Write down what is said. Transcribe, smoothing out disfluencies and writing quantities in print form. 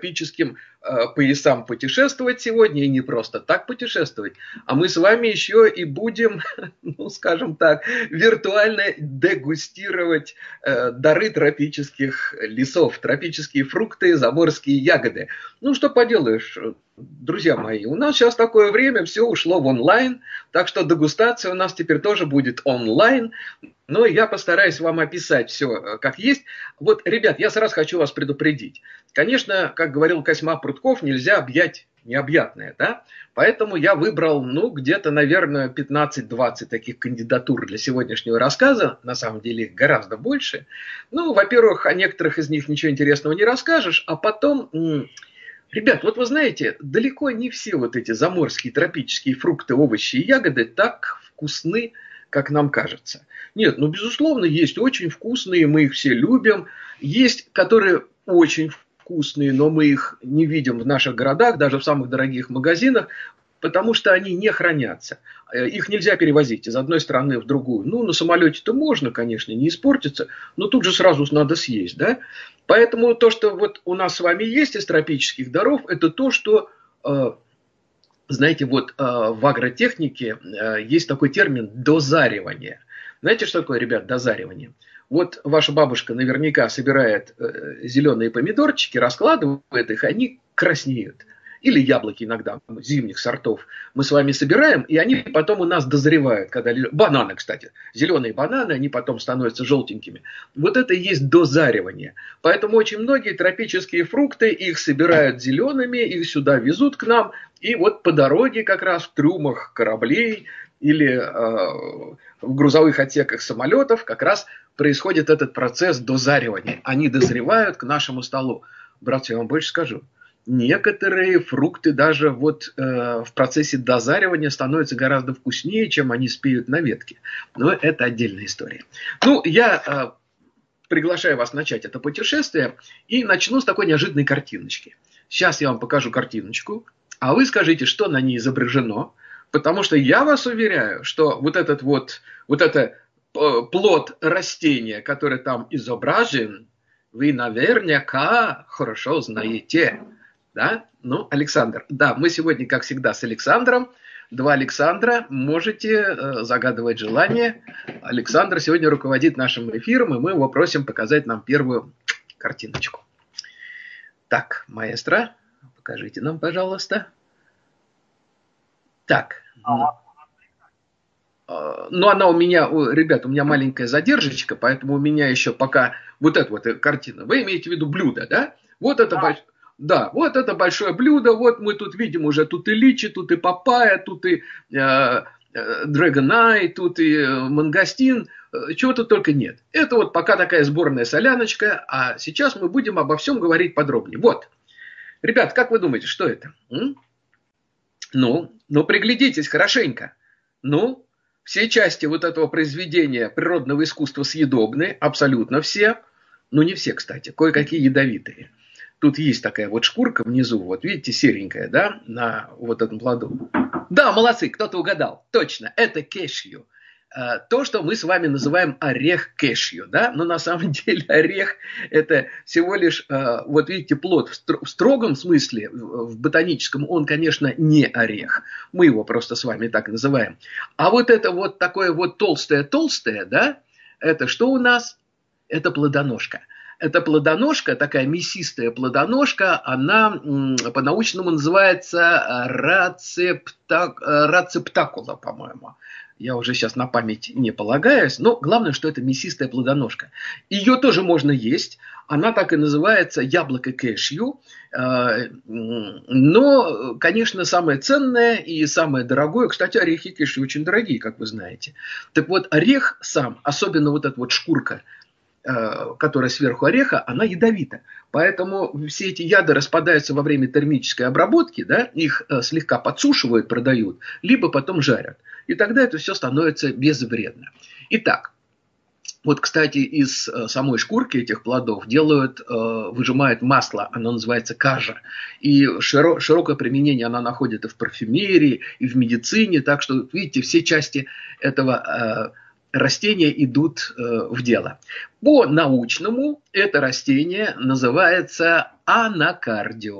тропическим поясам путешествовать сегодня, и не просто так путешествовать, а мы с вами еще и будем, ну, скажем так, виртуально дегустировать дары тропических лесов, тропические фрукты, заморские ягоды. Ну, что поделаешь, друзья мои, у нас сейчас такое время, все ушло в онлайн, так что дегустация у нас теперь тоже будет онлайн. Но я постараюсь вам описать все как есть. Вот, ребят, я сразу хочу вас предупредить. Конечно, как говорил Козьма Прутков, нельзя объять необъятное, да? Поэтому я выбрал, ну, где-то, наверное, 15-20 таких кандидатур для сегодняшнего рассказа. На самом деле их гораздо больше. Ну, во-первых, о некоторых из них ничего интересного не расскажешь, а потом... Ребят, вот вы знаете, далеко не все вот эти заморские тропические фрукты, овощи и ягоды так вкусны, как нам кажется. Нет, ну, безусловно, есть очень вкусные, мы их все любим. Есть, которые очень вкусные, но мы их не видим в наших городах, даже в самых дорогих магазинах, потому что они не хранятся. Их нельзя перевозить из одной страны в другую. Ну, на самолете-то можно, конечно, не испортится, но тут же сразу надо съесть, да? Поэтому то, что вот у нас с вами есть из тропических даров, это то, что... Знаете, вот в агротехнике есть такой термин дозаривание. Знаете, что такое, ребят, дозаривание? Вот ваша бабушка наверняка собирает зеленые помидорчики, раскладывает их, они краснеют. Или яблоки иногда, зимних сортов. Мы с вами собираем, и они потом у нас дозревают. Когда... Бананы, кстати. Зеленые бананы, они потом становятся желтенькими. Вот это и есть дозаривание. Поэтому очень многие тропические фрукты, их собирают зелеными, их сюда везут к нам. И вот по дороге как раз в трюмах кораблей или в грузовых отсеках самолетов как раз происходит этот процесс дозаривания. Они дозревают к нашему столу. Братцы, я вам больше скажу. Некоторые фрукты даже вот в процессе дозаривания становятся гораздо вкуснее, чем они спеют на ветке. Но это отдельная история. Ну, я приглашаю вас начать это путешествие и начну с такой неожиданной картиночки. Сейчас я вам покажу картиночку, а вы скажите, что на ней изображено, потому что я вас уверяю, что вот это плод растения, который там изображен, вы наверняка хорошо знаете. Да? Ну, Александр. Да, мы сегодня, как всегда, с Александром. Два Александра. Можете загадывать желание. Александр сегодня руководит нашим эфиром, и мы его просим показать нам первую картиночку. Так, маэстро, покажите нам, пожалуйста. Так. Ну, она у меня, ребят, у меня маленькая задержечка, поэтому у меня еще пока вот эта вот картина. Вы имеете в виду блюдо, да? Вот это большое. Да, вот это большое блюдо, вот мы тут видим уже, тут и личи, тут и папайя, тут и драгонай, тут и мангостин, чего тут только нет. Это вот пока такая сборная соляночка, а сейчас мы будем обо всем говорить подробнее. Вот, ребят, как вы думаете, что это? Ну, приглядитесь хорошенько. Ну, все части вот этого произведения природного искусства съедобны, абсолютно все, но не все, кстати, кое-какие ядовитые. Тут есть такая вот шкурка внизу, вот видите, серенькая, да, на вот этом плоду. Да, молодцы, кто-то угадал. Точно, это кешью. То, что мы с вами называем орех кешью, да, но на самом деле орех это всего лишь, вот видите, плод в строгом смысле, в ботаническом, он, конечно, не орех. Мы его просто с вами так называем. А вот это вот такое вот толстое-толстое, да, это что у нас? Это плодоножка. Эта плодоножка, такая мясистая плодоножка, она по-научному называется рацептакула, по-моему. Я уже сейчас на память не полагаюсь, но главное, что это мясистая плодоножка. Ее тоже можно есть, она так и называется яблоко кешью, но, конечно, самое ценное и самое дорогое, кстати, орехи кешью очень дорогие, как вы знаете. Так вот, орех сам, особенно вот эта вот шкурка, которая сверху ореха, она ядовита. Поэтому все эти яды распадаются во время термической обработки, да, их слегка подсушивают, продают, либо потом жарят. И тогда это все становится безвредно. Итак, вот, кстати, из самой шкурки этих плодов выжимают масло, оно называется кажа. И широкое применение она находит и в парфюмерии, и в медицине. Так что, видите, все части этого растения идут в дело. По-научному это растение называется анакардиум.